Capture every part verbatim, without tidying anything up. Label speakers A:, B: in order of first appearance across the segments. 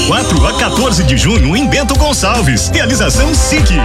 A: quatro a quatorze de junho em Bento Gonçalves. Realização S I C.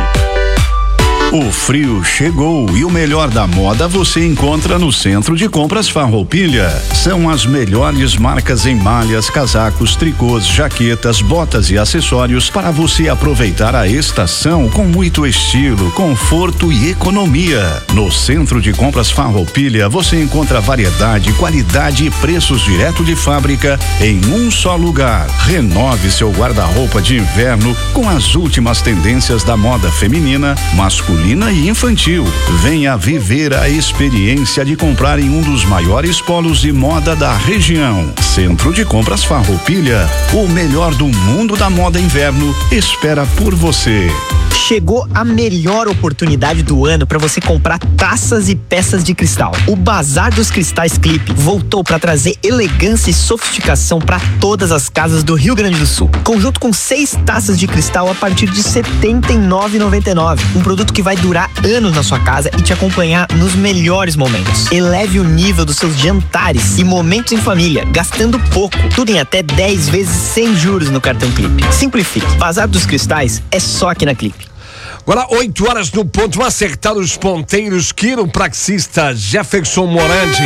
B: O frio chegou e o melhor da moda você encontra no Centro de Compras Farroupilha. São as melhores marcas em malhas, casacos, tricôs, jaquetas, botas e acessórios para você aproveitar a estação com muito estilo, conforto e economia. No Centro de Compras Farroupilha você encontra variedade, qualidade e preços direto de fábrica em um só lugar. Renove seu guarda-roupa de inverno com as últimas tendências da moda feminina, masculina e infantil. Venha viver a experiência de comprar em um dos maiores polos de moda da região. Centro de Compras Farroupilha, o melhor do mundo da moda inverno espera por você.
C: Chegou a melhor oportunidade do ano para você comprar taças e peças de cristal. O Bazar dos Cristais Clipe voltou para trazer elegância e sofisticação para todas as casas do Rio Grande do Sul. Conjunto com seis taças de cristal a partir de setenta e nove reais e noventa e nove centavos. Um produto que vai durar anos na sua casa e te acompanhar nos melhores momentos. Eleve o nível dos seus jantares e momentos em família, gastando pouco. Tudo em até dez vezes sem juros no cartão Clipe. Simplifique. Bazar dos Cristais é só aqui na Clipe.
D: Agora, oito horas no ponto, acertar os ponteiros, quiropraxista Jefferson Morandi.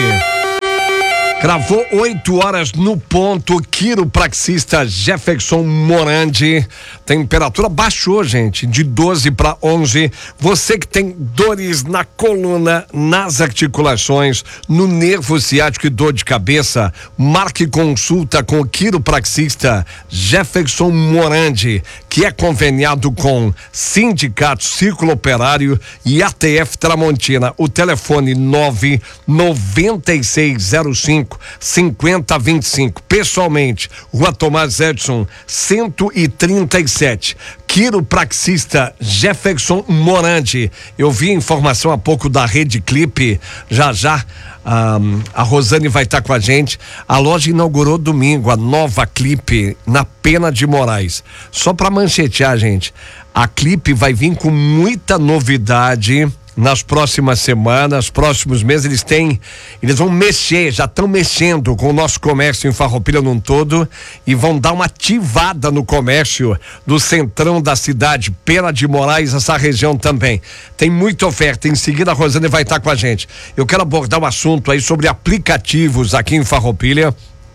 D: Gravou oito horas no ponto, quiropraxista Jefferson Morandi. Temperatura baixou, gente, de doze para onze. Você que tem dores na coluna, nas articulações, no nervo ciático e dor de cabeça, marque consulta com o quiropraxista Jefferson Morandi, que é conveniado com Sindicato Círculo Operário e A T F Tramontina. O telefone nove nove seis zero cinco cinquenta vinte e cinco. Pessoalmente, Rua Tomás Edson, cento e trinta e sete. Quiropraxista Jefferson Morandi. Eu vi informação há pouco da Rede Clipe. Já já um, a Rosane vai estar com a gente. A loja inaugurou domingo, a nova Clipe na Pena de Moraes. Só para manchetear, gente, a Clipe vai vir com muita novidade nas próximas semanas, próximos meses. Eles têm, eles vão mexer, já estão mexendo com o nosso comércio em Farroupilha num todo e vão dar uma ativada no comércio do centrão da cidade, Pena de Moraes, essa região também. Tem muita oferta. Em seguida a Rosane vai estar com a gente. Eu quero abordar um assunto aí sobre aplicativos aqui em Farroupilha.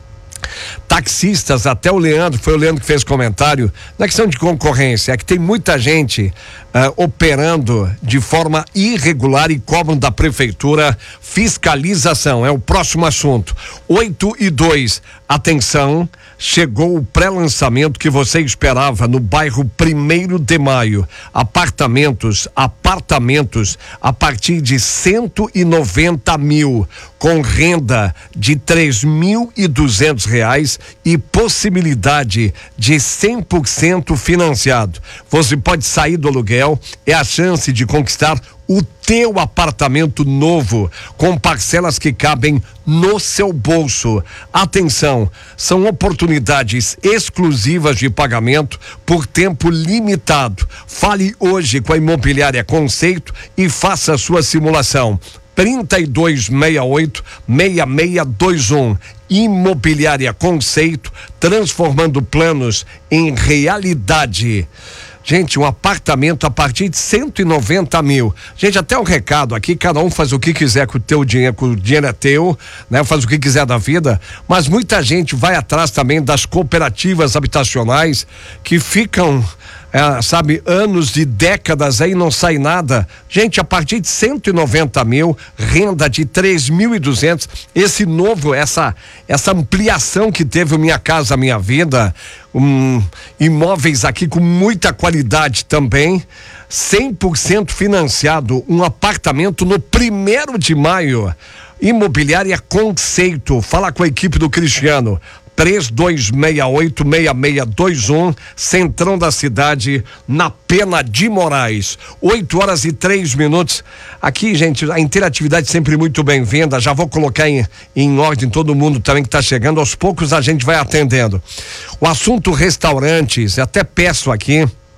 D: Taxistas, até o Leandro, foi o Leandro que fez comentário, na questão de concorrência, é que tem muita gente uh, operando de forma irregular e cobram da prefeitura fiscalização. É o próximo assunto. oito e dois, atenção, chegou o pré-lançamento que você esperava no bairro Primeiro de Maio. Apartamentos, apartamentos a partir de cento e noventa mil, com renda de três mil e duzentos reais e possibilidade de cem por cento financiado. Você pode sair do aluguel, é a chance de conquistar o teu apartamento novo, com parcelas que cabem no seu bolso. Atenção, são oportunidades exclusivas de pagamento por tempo limitado. Fale hoje com a Imobiliária Conceito e faça a sua simulação. trinta e dois sessenta e oito, sessenta e seis vinte e um. Imobiliária Conceito, transformando planos em realidade. Gente, um apartamento a partir de cento e noventa mil. Gente, até um recado aqui, cada um faz o que quiser com o teu dinheiro, com o dinheiro é teu, né? Faz o que quiser da vida, mas muita gente vai atrás também das cooperativas habitacionais que ficam, é, sabe, anos e décadas aí não sai nada. Gente, a partir de cento e noventa mil, renda de três mil e duzentos, esse novo, essa, essa ampliação que teve o Minha Casa Minha Vida, um, imóveis aqui com muita qualidade também, cem por cento financiado, um apartamento no Primeiro de Maio. Imobiliária Conceito, fala com a equipe do Cristiano. três dois seis oito, seis seis dois um, centrão da cidade, na Pena de Moraes. oito horas e três minutos. Aqui, gente, a interatividade sempre muito bem-vinda. Já vou colocar em, em ordem todo mundo também que está chegando. Aos poucos a gente vai atendendo. O assunto restaurantes, até peço aqui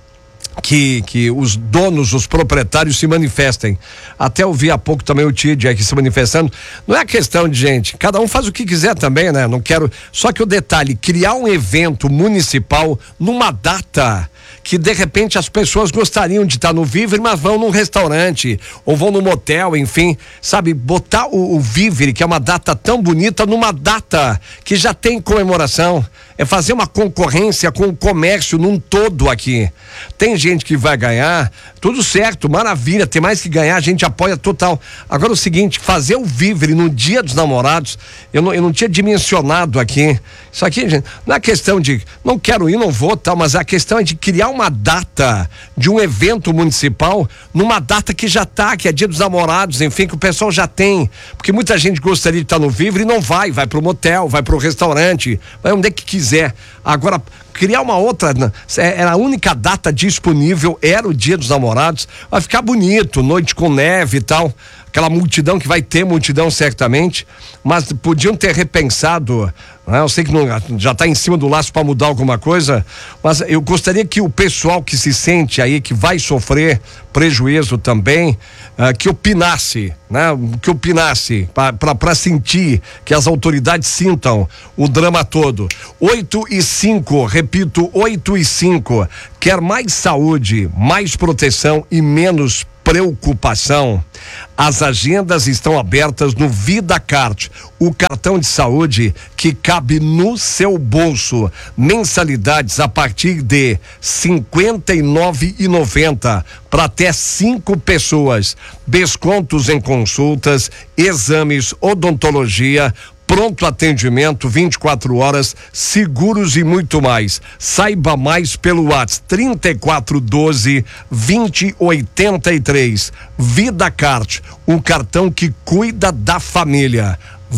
D: Que, que os donos, os proprietários se manifestem. Até ouvi há pouco também o Tid aqui se manifestando. Não é questão de gente, cada um faz o que quiser também, né? Não quero. Só que o detalhe, criar um evento municipal numa data que de repente as pessoas gostariam de estar no Vivere, mas vão num restaurante ou vão num motel, enfim, sabe, botar o, o Vivere, que é uma data tão bonita, numa data que já tem comemoração, é fazer uma concorrência com o comércio num todo aqui. Tem gente que vai ganhar, tudo certo, maravilha, tem mais que ganhar, a gente apoia total. Agora o seguinte, fazer o Vivere no Dia dos Namorados, eu não, eu não tinha dimensionado aqui, isso aqui, gente, não é questão de, não quero ir, não vou, tal, mas a questão é de criar uma data de um evento municipal numa data que já tá, que é Dia dos Namorados, enfim, que o pessoal já tem, porque muita gente gostaria de estar no Vivere e não vai, vai pro motel, vai pro restaurante, vai onde é que quiser. Agora, criar uma outra, era a única data disponível, era o Dia dos Namorados, vai ficar bonito, noite com neve e tal, aquela multidão que vai ter multidão certamente, mas podiam ter repensado, né? Eu sei que não, já está em cima do laço para mudar alguma coisa, mas eu gostaria que o pessoal que se sente aí, que vai sofrer prejuízo também, uh, que opinasse, né? Que opinasse, para sentir, que as autoridades sintam o drama todo. oito e cinco, repito, oito e cinco, quer mais saúde, mais proteção e menos preocupação? As agendas estão abertas no VidaCard, o cartão de saúde que cabe no seu bolso. Mensalidades a partir de cinquenta e nove reais e noventa centavos para até cinco pessoas. Descontos em consultas, exames, odontologia, pronto atendimento vinte e quatro horas, seguros e muito mais. Saiba mais pelo WhatsApp trinta e quatro doze, vinte, oitenta e três. VidaCard, o cartão que cuida da família.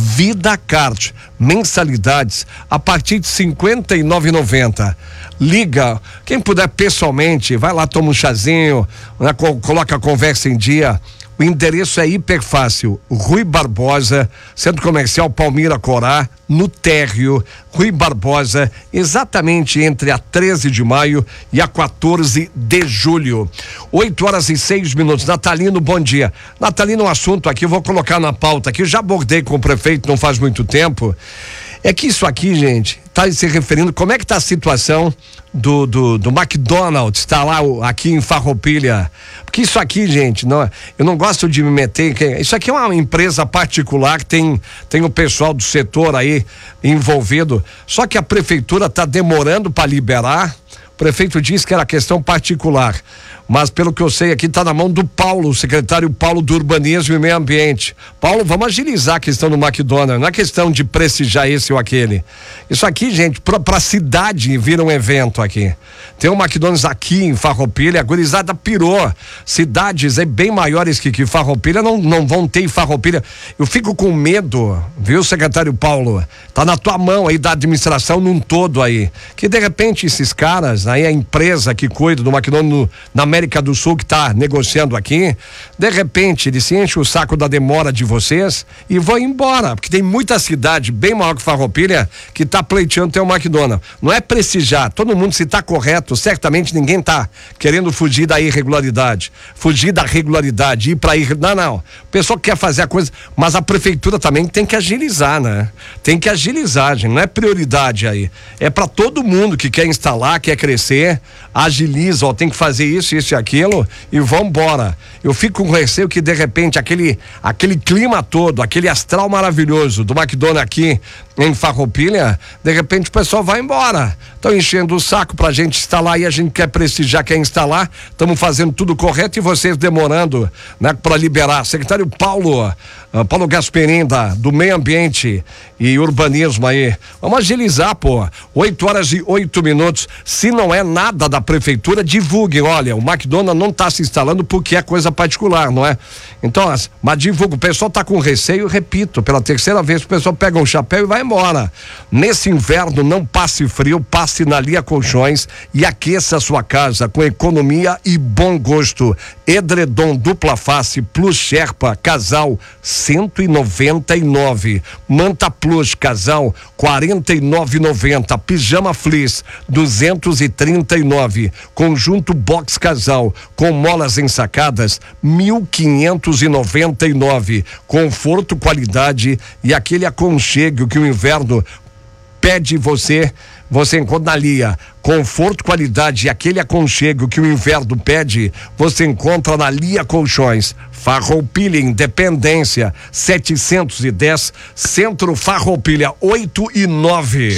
D: VidaCard, mensalidades a partir de cinquenta e nove reais e noventa centavos. Liga, quem puder pessoalmente, vai lá, toma um chazinho, né, coloca a conversa em dia. O endereço é hiper fácil, Rui Barbosa, Centro Comercial Palmira Corá, no térreo, Rui Barbosa, exatamente entre a treze de maio e a quatorze de julho. oito horas e seis minutos. Natalino, bom dia. Natalino, um assunto aqui, eu vou colocar na pauta aqui, eu já abordei com o prefeito não faz muito tempo. É que isso aqui, gente, está se referindo, como é que está a situação do, do, do McDonald's, está lá aqui em Farroupilha? Porque isso aqui, gente, não, eu não gosto de me meter, isso aqui é uma empresa particular, tem, tem o pessoal do setor aí envolvido, só que a prefeitura está demorando para liberar. O prefeito disse que era questão particular, mas pelo que eu sei aqui está na mão do Paulo, o secretário Paulo do Urbanismo e Meio Ambiente. Paulo, vamos agilizar a questão do McDonald's, não é questão de prestigiar esse ou aquele. Isso aqui, gente, para a cidade vira um evento aqui. Tem um McDonald's aqui em Farroupilha, a gurizada pirou. Cidades aí bem maiores que, que Farroupilha não, não vão ter em Farroupilha. Eu fico com medo, viu, secretário Paulo? Tá na tua mão aí da administração num todo aí. Que de repente esses caras, aí a empresa que cuida do McDonald's no, na América do Sul que está negociando aqui, de repente ele se enche o saco da demora de vocês e vão embora, porque tem muita cidade bem maior que Farroupilha que está pleiteando ter um McDonald's. Não é prestigiar, todo mundo, se está correto, certamente ninguém está querendo fugir da irregularidade, fugir da regularidade, ir para ir, não, não, o pessoal quer fazer a coisa, mas a prefeitura também tem que agilizar, né? Tem que agilizar, gente, não é prioridade aí, é para todo mundo que quer instalar, quer crescer, agiliza, ó, tem que fazer isso, isso e aquilo e vambora. Eu fico com receio que de repente aquele, aquele clima todo, aquele astral maravilhoso do McDonald's aqui em Farroupilha, de repente o pessoal vai embora. Estão enchendo o saco pra gente instalar e a gente quer prestigiar, quer instalar, estamos fazendo tudo correto e vocês demorando, né, para liberar. Secretário Paulo, uh, Paulo Gasperin da, do Meio Ambiente e Urbanismo aí, vamos agilizar, pô. oito horas e oito minutos. Se não é nada da prefeitura, divulguem. Olha, o McDonald's não está se instalando porque é coisa particular, não é? Então, mas divulga, o pessoal tá com receio, repito, pela terceira vez, o pessoal pega um chapéu e vai embora. Nesse inverno, não passe frio, passe na Lia Colchões e aqueça a sua casa com economia e bom gosto. Edredom dupla face plus Sherpa casal cento e noventa e nove, Manta Plus casal quarenta e nove e noventa, Pijama Fleece duzentos e trinta e nove, conjunto box casal com molas ensacadas mil quinhentos e noventa e nove, conforto, qualidade e aquele aconchego que o inverno pede você, você encontra na Lia. Conforto, qualidade e aquele aconchego que o inverno pede, você encontra na Lia Colchões. Farroupilha, Independência, setecentos e dez, Centro Farroupilha, oito e nove.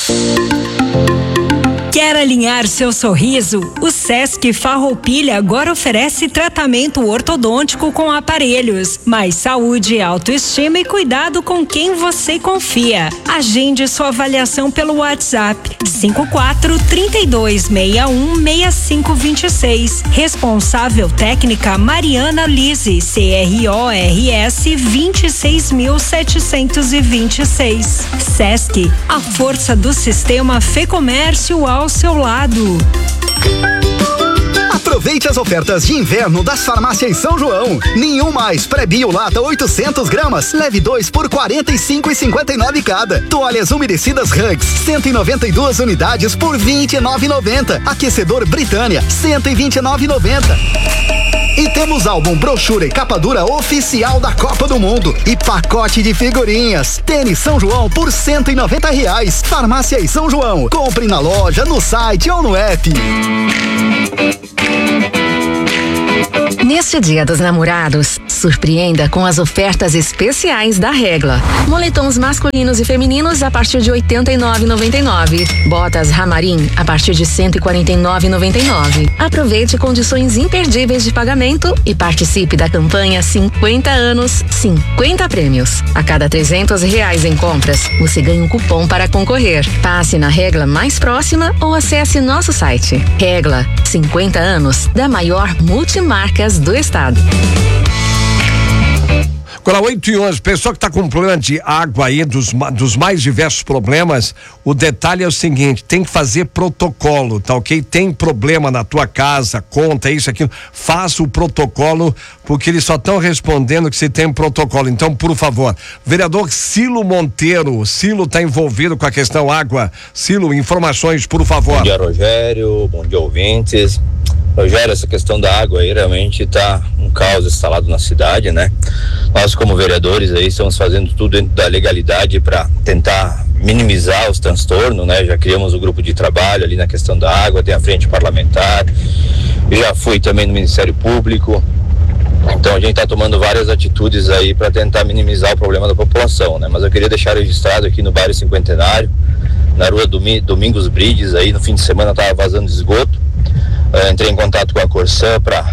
E: Quer alinhar seu sorriso? O Sesc Farroupilha agora oferece tratamento ortodôntico com aparelhos, mais saúde, autoestima e cuidado com quem você confia. Agende sua avaliação pelo WhatsApp cinco quatro, três dois seis um, seis cinco dois seis. Responsável técnica Mariana Lise, C R O R S vinte e seis mil setecentos e vinte e seis. Sesc, a força do sistema Fê Comércio ao seu lado.
F: Aproveite as ofertas de inverno das farmácias São João. Nenhum mais pré-bio lata oitocentos gramas, leve dois por quarenta e cinco e cinquenta e nove cada. Toalhas umedecidas Hugs, cento e noventa e duas unidades por vinte e nove e noventa. Aquecedor Britânia, cento e vinte e nove e noventa. E temos álbum, brochura e capa dura oficial da Copa do Mundo e pacote de figurinhas. Tênis São João por cento e noventa reais. Farmácias São João. Compre na loja, no site ou no app.
G: Neste Dia dos Namorados, surpreenda com as ofertas especiais da Regla. Moletons masculinos e femininos a partir de oitenta e nove reais e noventa e nove centavos. Botas Ramarim a partir de cento e quarenta e nove reais e noventa e nove centavos. Aproveite condições imperdíveis de pagamento e participe da campanha cinquenta anos, cinquenta prêmios. A cada trezentos reais em compras, você ganha um cupom para concorrer. Passe na Regla mais próxima ou acesse nosso site. Regla, cinquenta anos da maior multimarcas do estado.
D: Agora, oito e onze, pessoal que está com problema de água aí, dos, dos mais diversos problemas, o detalhe é o seguinte, tem que fazer protocolo, tá ok? Tem problema na tua casa, conta isso, aquilo, faça o protocolo, porque eles só estão respondendo que se tem um protocolo. Então, por favor, vereador Cilo Monteiro, Cilo está envolvido com a questão água. Cilo, informações, por favor.
H: Bom dia, Rogério, bom dia, ouvintes. Rogério, essa questão da água aí realmente está um caos instalado na cidade, né? Nós, como vereadores aí, estamos fazendo tudo dentro da legalidade para tentar minimizar os transtornos, né? Já criamos o um grupo de trabalho ali na questão da água, tem a frente parlamentar, já fui também no Ministério Público. Então a gente está tomando várias atitudes aí para tentar minimizar o problema da população, né? Mas eu queria deixar registrado aqui no bairro Cinquentenário, na rua Domingos Brides, aí no fim de semana estava vazando esgoto. Uh, entrei em contato com a Corsã para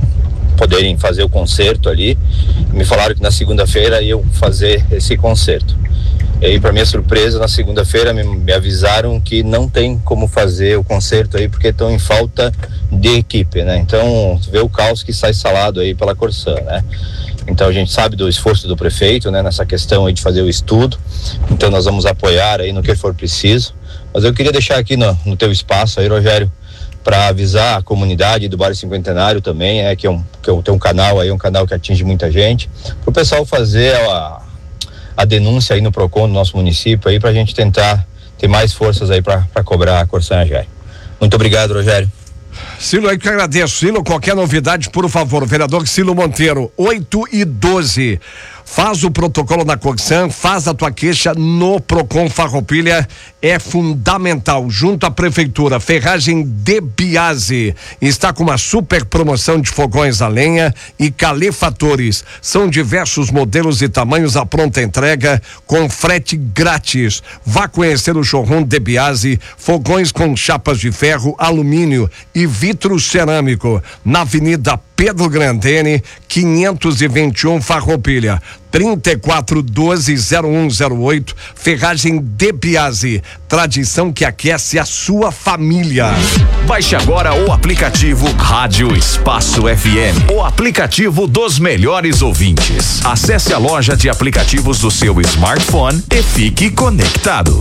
H: poderem fazer o conserto ali. Me falaram que na segunda-feira iam fazer esse conserto. E aí, para minha surpresa, na segunda-feira me, me avisaram que não tem como fazer o conserto aí porque estão em falta de equipe, né? Então, vê o caos que sai instalado aí pela Corsã, né? Então a gente sabe do esforço do prefeito, né, nessa questão aí de fazer o estudo. Então nós vamos apoiar aí no que for preciso. Mas eu queria deixar aqui no, no teu espaço aí, Rogério, para avisar a comunidade do bairro Cinquentenário também, é que é um, que tem um canal aí, um canal que atinge muita gente, para o pessoal fazer a, a denúncia aí no Procon do nosso município aí, para a gente tentar ter mais forças aí para cobrar a Corsã Agé. Muito obrigado, Rogério.
D: Silo, aí que eu agradeço. Silo, qualquer novidade, por favor, vereador Silo Monteiro, oito e doze. Faz o protocolo na Corsã, faz a tua queixa no Procon Farroupilha, é fundamental. Junto à prefeitura, Ferragem de Biase está com uma super promoção de fogões a lenha e calefatores. São diversos modelos e tamanhos à pronta entrega, com frete grátis. Vá conhecer o showroom de Biase, fogões com chapas de ferro, alumínio e vidro cerâmico, na Avenida Pedro Grandene, quinhentos e vinte e um, Farroupilha. trinta e quatro doze zero um zero oito. Ferragem De Biasi, tradição que aquece a sua família.
A: Baixe agora o aplicativo Rádio Espaço F M, o aplicativo dos melhores ouvintes. Acesse a loja de aplicativos do seu smartphone e fique conectado.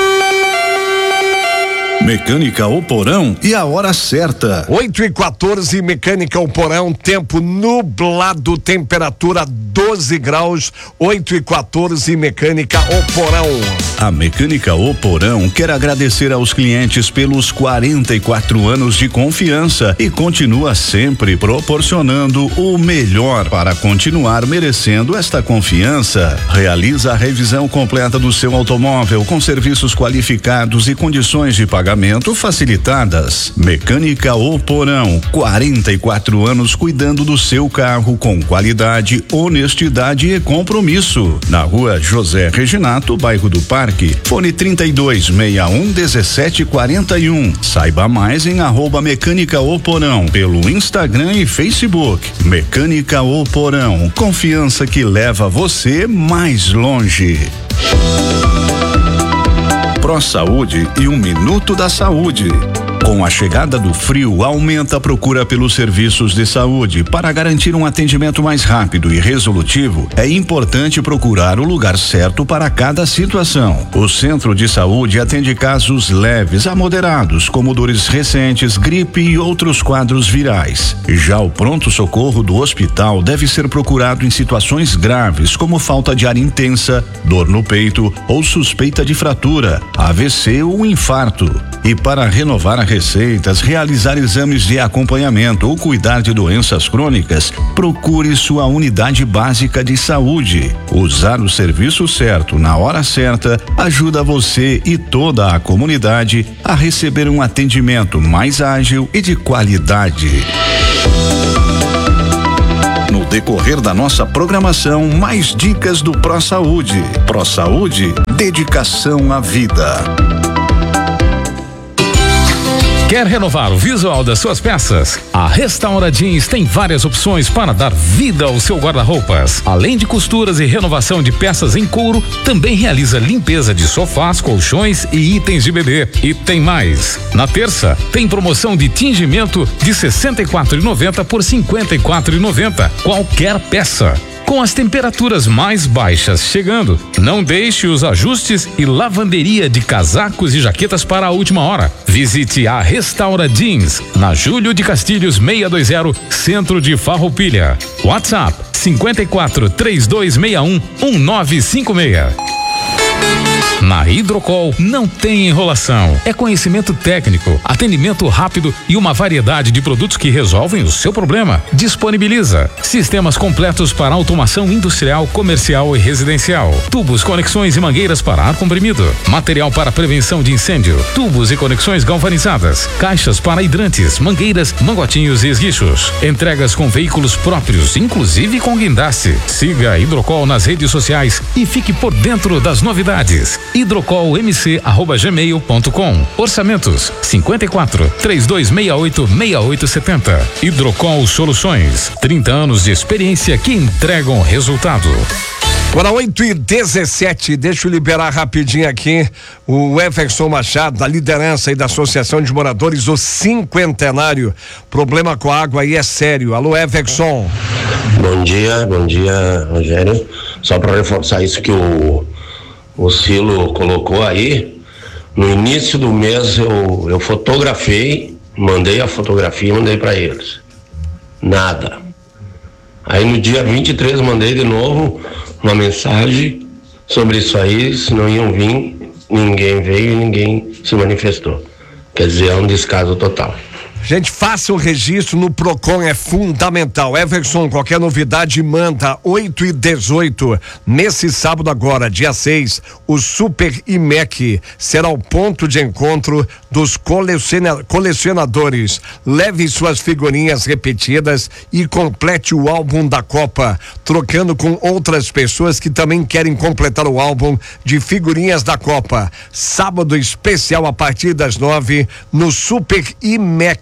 B: Mecânica O Porão e a hora certa.
D: oito e quatorze, Mecânica O Porão, tempo nublado, temperatura doze graus. oito e quatorze, Mecânica O Porão.
B: A Mecânica O Porão quer agradecer aos clientes pelos quarenta e quatro anos de confiança e continua sempre proporcionando o melhor para continuar merecendo esta confiança. Realiza a revisão completa do seu automóvel com serviços qualificados e condições de pagamento facilitadas. Mecânica O Porão, quarenta e quatro anos cuidando do seu carro com qualidade, honestidade e compromisso. Na rua José Reginato, bairro do Parque. Fone trinta e dois, sessenta e um, dezessete quarenta e um. Saiba mais em arroba Mecânica O Porão pelo Instagram e Facebook. Mecânica O Porão, confiança que leva você mais longe. Pro Saúde e um minuto da saúde. Com a chegada do frio, aumenta a procura pelos serviços de saúde. Para garantir um atendimento mais rápido e resolutivo, é importante procurar o lugar certo para cada situação. O Centro de Saúde atende casos leves a moderados, como dores recentes, gripe e outros quadros virais. Já o pronto-socorro do hospital deve ser procurado em situações graves, como falta de ar intensa, dor no peito ou suspeita de fratura, A V C ou infarto. E para renovar a receitas, realizar exames de acompanhamento ou cuidar de doenças crônicas, procure sua unidade básica de saúde. Usar o serviço certo na hora certa ajuda você e toda a comunidade a receber um atendimento mais ágil e de qualidade. No decorrer da nossa programação, mais dicas do Pro Saúde. Pro Saúde, dedicação à vida.
I: Quer renovar o visual das suas peças? A Restaura Jeans tem várias opções para dar vida ao seu guarda-roupas. Além de costuras e renovação de peças em couro, também realiza limpeza de sofás, colchões e itens de bebê. E tem mais. Na terça, tem promoção de tingimento de sessenta e quatro reais e noventa centavos por cinquenta e quatro reais e noventa centavos. Qualquer peça. Com as temperaturas mais baixas chegando, não deixe os ajustes e lavanderia de casacos e jaquetas para a última hora. Visite a Restaura Jeans, na Júlio de Castilhos seiscentos e vinte, centro de Farroupilha. WhatsApp cinquenta e quatro, três dois seis um, um nove cinco seis. Na Hidrocol não tem enrolação, é conhecimento técnico, atendimento rápido e uma variedade de produtos que resolvem o seu problema. Disponibiliza sistemas completos para automação industrial, comercial e residencial, tubos, conexões e mangueiras para ar comprimido, material para prevenção de incêndio, tubos e conexões galvanizadas, caixas para hidrantes, mangueiras, mangotinhos e esguichos. Entregas com veículos próprios, inclusive com guindaste. Siga a Hidrocol nas redes sociais e fique por dentro das novidades. hidrocolmc arroba gmail ponto com. Orçamentos cinquenta e quatro, três dois seis oito, seis oito sete zero. Hidrocol Soluções, trinta anos de experiência que entregam resultado.
D: Agora oito e dezessete, deixa eu liberar rapidinho aqui o Everson Machado, da liderança e da Associação de Moradores do Cinquentenário. Problema com a água aí é sério. Alô, Everson.
J: Bom dia, bom dia, Rogério. Só para reforçar isso que o O Silo colocou aí, no início do mês eu, eu fotografei, mandei a fotografia e mandei para eles. Nada. Aí no dia vinte e três mandei de novo uma mensagem sobre isso aí, se não iam vir, ninguém veio e ninguém se manifestou. Quer dizer, é um descaso total.
D: Gente, faça o registro no Procon, é fundamental. Everson, qualquer novidade, manda. Oito e dezoito, nesse sábado agora, dia seis, o Super I M E C será o ponto de encontro dos coleciona- colecionadores. Leve suas figurinhas repetidas e complete o álbum da Copa, trocando com outras pessoas que também querem completar o álbum de figurinhas da Copa. Sábado especial a partir das nove, no Super I M E C.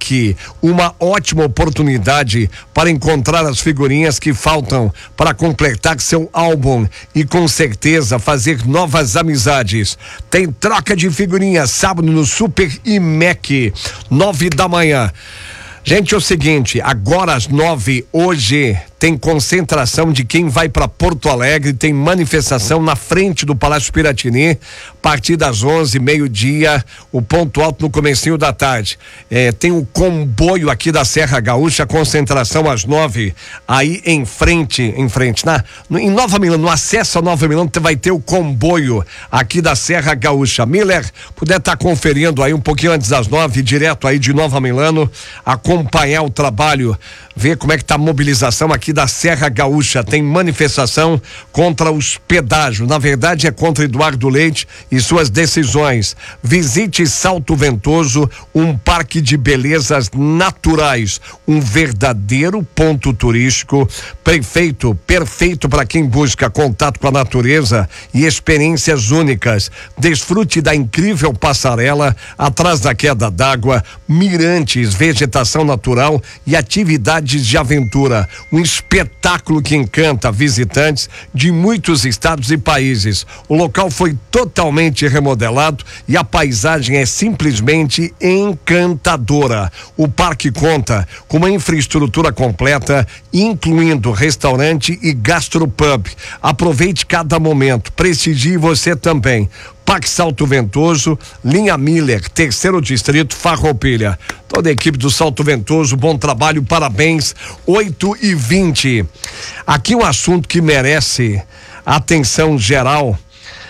D: Mac, uma ótima oportunidade para encontrar as figurinhas que faltam para completar seu álbum e com certeza fazer novas amizades. Tem troca de figurinhas sábado no Super e Mac, nove da manhã. Gente, é o seguinte, agora às nove, hoje tem concentração de quem vai para Porto Alegre, tem manifestação na frente do Palácio Piratini, a partir das onze, meio-dia, o ponto alto no comecinho da tarde. É, tem o comboio aqui da Serra Gaúcha, concentração às nove, aí em frente, em frente, na, no, em Nova Milão, no acesso a Nova Milão, vai ter o comboio aqui da Serra Gaúcha. Miller, puder estar tá conferindo aí um pouquinho antes das nove, direto aí de Nova Milano, acompanhar o trabalho, ver como é que tá a mobilização aqui da Serra Gaúcha. Tem manifestação contra os pedágios, na verdade é contra Eduardo Leite e suas decisões. Visite Salto Ventoso, um parque de belezas naturais, um verdadeiro ponto turístico, prefeito, perfeito para quem busca contato com a natureza e experiências únicas. Desfrute da incrível passarela atrás da queda d'água, mirantes, vegetação natural e atividades de aventura, um espetáculo que encanta visitantes de muitos estados e países. O local foi totalmente remodelado e a paisagem é simplesmente encantadora. O parque conta com uma infraestrutura completa, incluindo restaurante e gastropub. Aproveite cada momento, prestigie você também. Parque Salto Ventoso, linha Miller, terceiro distrito, Farroupilha. Toda a equipe do Salto Ventoso, bom trabalho, parabéns. oito e vinte. Aqui um assunto que merece atenção geral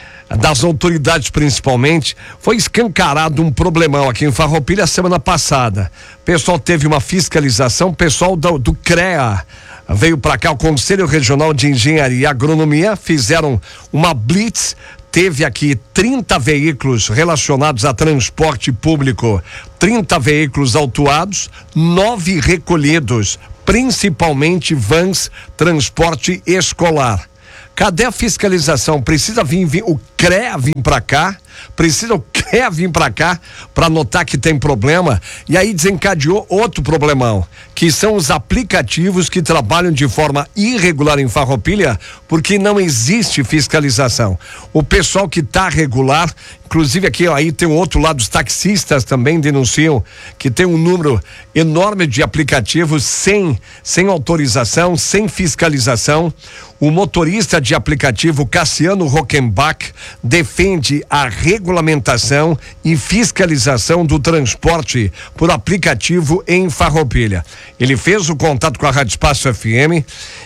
D: das autoridades, principalmente. Foi escancarado um problemão aqui em Farroupilha semana passada. O pessoal teve uma fiscalização, pessoal do, do CREA veio para cá, o Conselho Regional de Engenharia e Agronomia, fizeram uma blitz. Teve aqui trinta veículos relacionados a transporte público, trinta veículos autuados, nove recolhidos, principalmente vans, transporte escolar. Cadê a fiscalização? Precisa vir, vir o CREA vir para cá? Precisa o CREA vir para cá para notar que tem problema? E aí desencadeou outro problemão, que são os aplicativos que trabalham de forma irregular em Farroupilha, porque não existe fiscalização. O pessoal que está regular, inclusive aqui ó, aí tem um outro lado, os taxistas também denunciam que tem um número enorme de aplicativos sem, sem autorização, sem fiscalização. O motorista de aplicativo Cassiano Rockenbach defende a regulamentação e fiscalização do transporte por aplicativo em Farroupilha. Ele fez o contato com a Rádio Espaço F M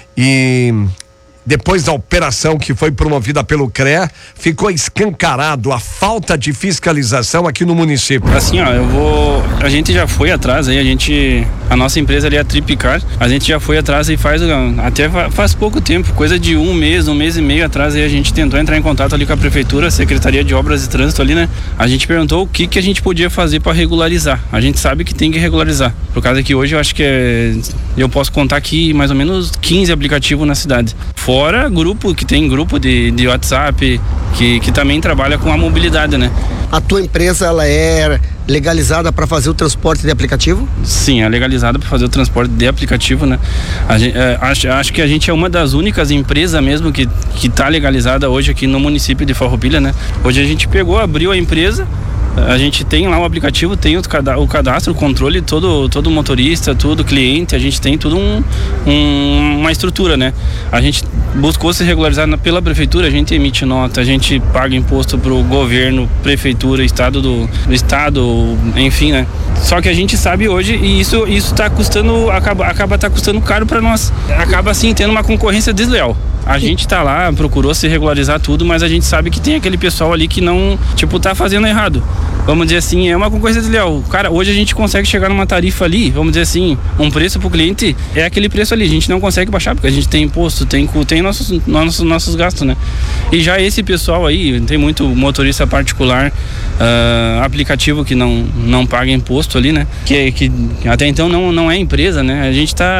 D: e depois da operação que foi promovida pelo CREA, ficou escancarado a falta de fiscalização aqui no município.
K: Assim, ó, eu vou, a gente já foi atrás aí, a gente, a nossa empresa ali é a Tripicar, a gente já foi atrás e faz, até faz pouco tempo, coisa de um mês, um mês e meio atrás aí a gente tentou entrar em contato ali com a prefeitura, a Secretaria de Obras e Trânsito ali, né? A gente perguntou o que que a gente podia fazer para regularizar. A gente sabe que tem que regularizar, por causa que hoje eu acho que é, eu posso contar aqui mais ou menos quinze aplicativos na cidade. Fora grupo, que tem grupo de, de WhatsApp, que, que também trabalha com a mobilidade, né?
L: A tua empresa, ela é legalizada para fazer o transporte de aplicativo?
K: Sim, é legalizada para fazer o transporte de aplicativo, né? A gente, é, acho, acho que a gente é uma das únicas empresas mesmo que que está legalizada hoje aqui no município de Farroupilha, né? Hoje a gente pegou, abriu a empresa, a gente tem lá o aplicativo, tem o cadastro, o controle, todo, todo motorista, todo cliente, a gente tem tudo um, um, uma estrutura, né? A gente buscou se regularizar na, pela prefeitura, a gente emite nota, a gente paga imposto pro governo, prefeitura, estado do, do estado, enfim, né? Só que a gente sabe hoje, e isso isso tá custando, acaba acaba tá custando caro para nós. Acaba assim tendo uma concorrência desleal. A gente tá lá, procurou se regularizar tudo, mas a gente sabe que tem aquele pessoal ali que não, tipo, tá fazendo errado. Vamos dizer assim, é uma concorrência desleal. Cara, hoje a gente consegue chegar numa tarifa ali, vamos dizer assim, um preço pro cliente é aquele preço ali. A gente não consegue baixar, porque a gente tem imposto, tem, tem nossos, nossos, nossos gastos, né? E já esse pessoal aí, tem muito motorista particular, uh, aplicativo que não, não paga imposto ali, né? Que, que até então não, não é empresa, né? A gente tá...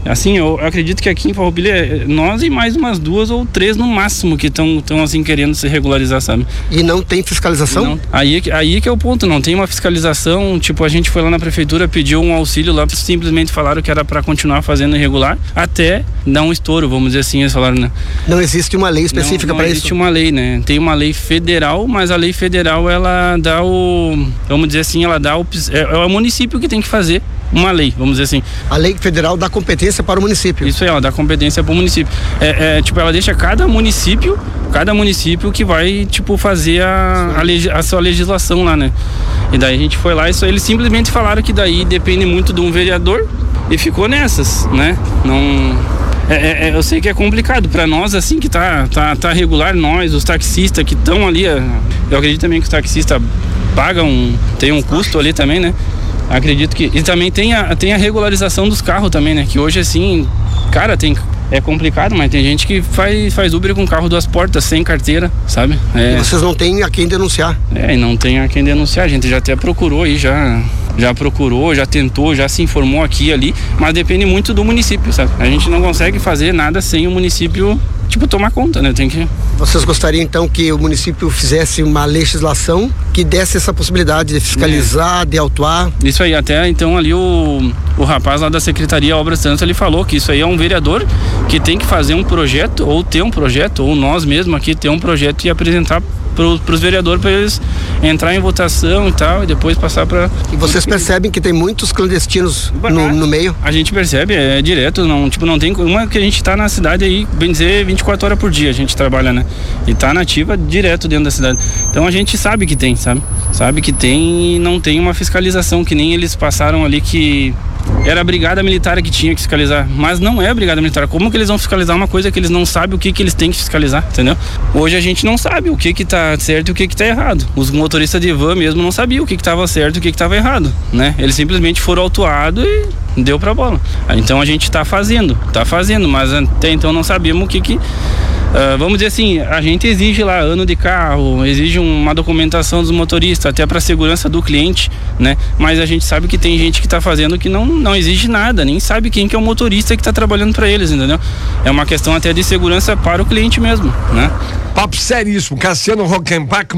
K: Assim, eu acredito que aqui em Farroupilha, nós e mais umas duas ou três no máximo que estão assim querendo se regularizar, sabe?
L: E não tem fiscalização?
K: Não. Aí, aí que é o ponto, não tem uma fiscalização, tipo, a gente foi lá na prefeitura, pediu um auxílio lá, simplesmente falaram que era para continuar fazendo irregular, até dar um estouro, vamos dizer assim, eles falaram, né?
L: Não existe uma lei específica para isso?
K: Não existe uma lei, né? Tem uma lei federal, mas a lei federal, ela dá o, vamos dizer assim, ela dá o, é, é o município que tem que fazer uma lei, vamos dizer assim.
L: A lei federal dá competência para o município.
K: Isso aí, ela dá competência para o município. É, é, tipo, ela deixa cada município, cada município que vai, tipo, fazer a, a, a sua legislação lá, né? E daí a gente foi lá e só, eles simplesmente falaram que daí depende muito de um vereador e ficou nessas, né? Não... É, é, eu sei que é complicado para nós, assim, que tá, tá, tá regular, nós, os taxistas que estão ali, eu acredito também que os taxistas pagam, tem um custo ali também, né? Acredito que... E também tem a, tem a regularização dos carros também, né? Que hoje, assim, cara, tem... É complicado, mas tem gente que faz, faz Uber com carro duas portas, sem carteira, sabe? É...
L: E vocês não têm a quem denunciar?
K: É, e não tem a quem denunciar. A gente já até procurou aí, já, já procurou, já tentou, já se informou aqui e ali, mas depende muito do município, sabe? A gente não consegue fazer nada sem o município, tipo, tomar conta, né? Tem que...
L: Vocês gostariam, então, que o município fizesse uma legislação que desse essa possibilidade de fiscalizar, é. de autuar?
K: Isso aí, até então ali o, o rapaz lá da Secretaria Obras e Trânsito, ele falou que isso aí é um vereador que tem que fazer um projeto, ou ter um projeto, ou nós mesmos aqui ter um projeto e apresentar para os vereadores, para eles entrar em votação e tal, e depois passar para...
L: E vocês percebem que tem muitos clandestinos no, no meio?
K: A gente percebe, é direto, não, tipo, não tem... Uma que a gente tá na cidade aí, bem dizer, vinte e quatro horas por dia a gente trabalha, né? E tá nativa direto dentro da cidade. Então a gente sabe que tem, sabe? Sabe que tem e não tem uma fiscalização, que nem eles passaram ali que... Era a brigada militar que tinha que fiscalizar, mas não é a brigada militar. Como que eles vão fiscalizar uma coisa que eles não sabem o que que eles têm que fiscalizar, entendeu? Hoje a gente não sabe o que que tá certo e o que que tá errado. Os motoristas de van mesmo não sabiam o que que tava certo e o que que tava errado, né? Eles simplesmente foram autuados e deu pra bola. Então a gente tá fazendo, tá fazendo, mas até então não sabíamos o que que... Uh, vamos dizer assim, a gente exige lá ano de carro, exige uma documentação dos motoristas, até para segurança do cliente, né? Mas a gente sabe que tem gente que está fazendo que não, não exige nada, nem sabe quem que é o motorista que está trabalhando para eles, entendeu? É uma questão até de segurança para o cliente mesmo, né?
D: Papo seríssimo, Cassiano Rockenbach.